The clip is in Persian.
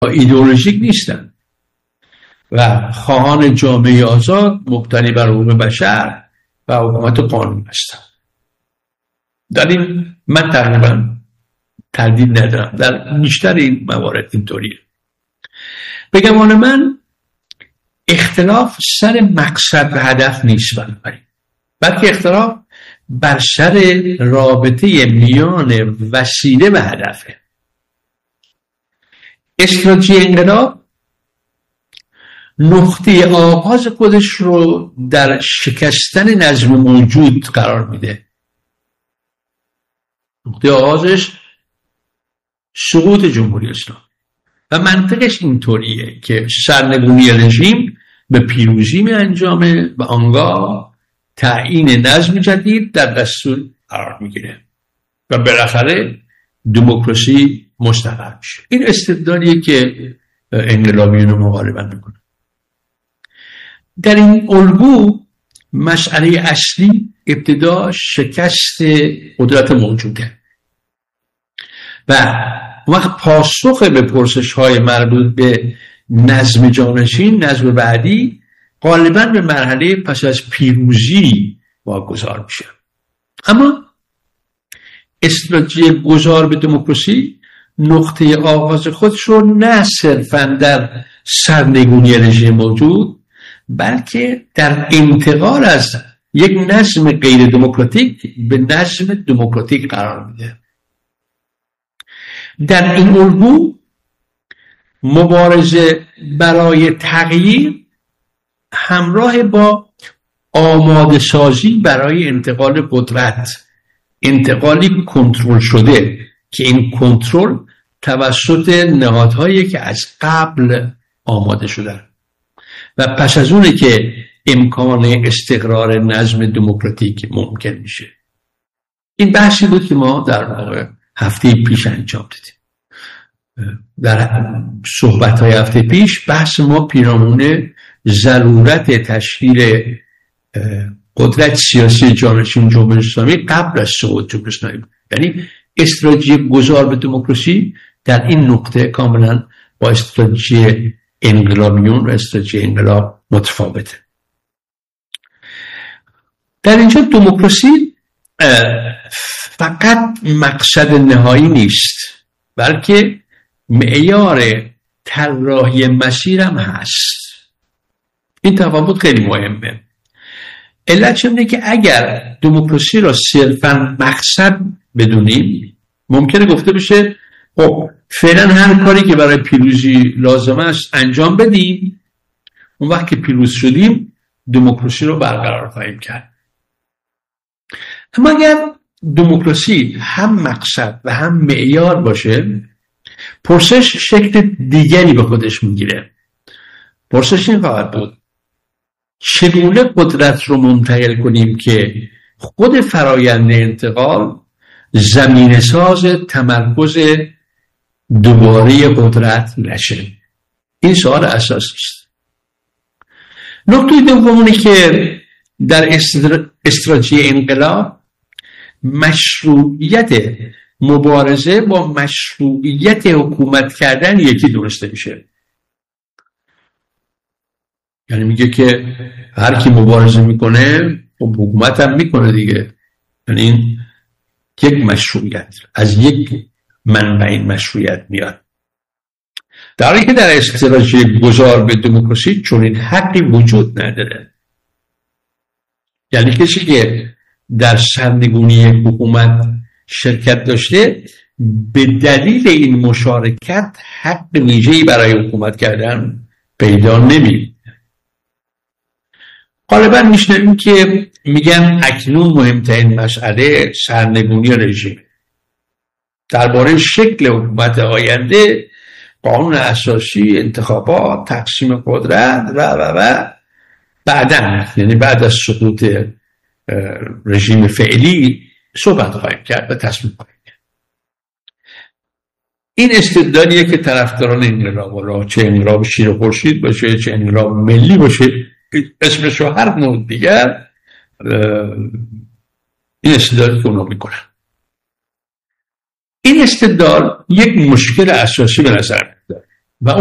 ایدئولوژیک نیستن و خواهان جامعه آزاد مبتنی بر حقوق بشر و حکومت قانون هستن. در این من تقریبا تردید ندارم، در بیشتر این موارد اینطوریه. به گمان من اختلاف سر مقصد و هدف نیست، بلکه اختلاف بر سر رابطه میان وسیله و هدفه. استراتژی انقلاب نقطه آغاز خودش رو در شکستن نظم موجود قرار میده. نقطه آغازش سقوط جمهوری اسلامی و منطقش اینطوریه که سرنگونی رژیم به پیروزی می انجامه و آنگاه تعیین نظم جدید در دستور قرار میگیره و بالاخره دموکراسی مستقر میشه. این استدلالیه که انقلابیون رو مغالبه میکنه. در این الگو مسئله اصلی ابتدا شکست قدرت موجوده و وقت پاسخ به پرسش های مربوط به نظم جانشین، نظم بعدی، غالباً به مرحله پس از پیروزی واگذار میشه. اما استراتژی گذار به دموکراسی نقطه آغاز خودش رو نه صرفاً در سرنگونی رژیم موجود، بلکه در انتقال از یک نظم غیر دموکراتیک به نظم دموکراتیک قرار میده. در این الگو مبارزه برای تغییر همراه با آماده سازی برای انتقال قدرت، انتقالی کنترل شده که این کنترل توسط نهادهایی که از قبل آماده شدن و پس از اونه که امکان استقرار نظم دموکراتیک ممکن میشه. این بحثی بود که ما در واقع هفته پیش انجام دادیم. در صحبت‌های هفته پیش بحث ما پیرامون ضرورت تشکیل قدرت سیاسی جانشین جمهوری اسلامی قبل از سقوط جمهوری اسلامی، یعنی استراتژی گذار به دموکراسی در این نقطه کاملا با استراتژی انقلابیون و استراتژی انقلاب متفاوته. در اینجا دموکراسی فقط مقصد نهایی نیست، بلکه معیار طراحی مسیر هم هست. این تفاوت خیلی مهمه. علت اینه که اگر دموکراسی را صرفاً مقصد بدونیم، ممکنه گفته بشه خب فعلا هر کاری که برای پیروزی لازم است انجام بدیم، اون وقت که پیروز شدیم دموکراسی رو برقرار خواهیم کرد. اما اگر دموکراسی هم مقصد و هم معیار باشه، پرسش شکل دیگری به خودش میگیره. پرسش این خواهد بود چگونه قدرت رو منتقل کنیم که خود فرایند انتقال زمینه ساز تمرکز دوباره قدرت نشه. این سوال اساسی است. نکته دومی که در استراتژی انقلاب مشروعیت مبارزه با مشروعیت حکومت کردن یکی درسته میشه. یعنی میگه که هر کی مبارزه میکنه حکومت هم میکنه دیگه. یعنی این یک مشروعیت از یک منبع این مشروعیت میاد، در حالی که در استراتژی گذار به دموکراسی چنین حقی وجود نداره. یعنی کسی که در سرنگونی حکومت شرکت داشته به دلیل این مشارکت حق ویژه‌ای برای حکومت کردن پیدا نمی‌کنه. غالبا میشنویم که میگن اکنون مهمترین مسئله سرنگونی رژیم. درباره شکل حکومت آینده، قانون اساسی، انتخابات، تقسیم قدرت و بعداً، یعنی بعد از سقوط رژیم فعلی صحبت خواهیم کرد و تصمیم خواهیم کرد. این استدلالیه که طرفداران انقلاب، چه انقلاب شیر خورشید باشه چه انقلاب ملی باشه، اسمش رو هر نوع دیگر، این استدلالی که اونا میکنن. این استدلال یک مشکل اساسی به نظر